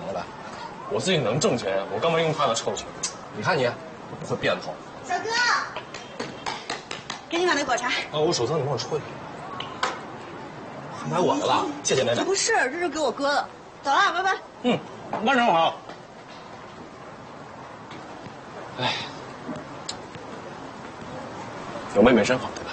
了呗。 我自己能挣钱，我干嘛用他的臭钱？ 你看你，不会变通。 小哥，给你买杯果茶。 啊，我手脏，你帮我戳一下。还买我的了，谢谢奶奶。 不是，这是给我哥的。走了，拜拜。 嗯，慢点好。哎，有妹妹真好。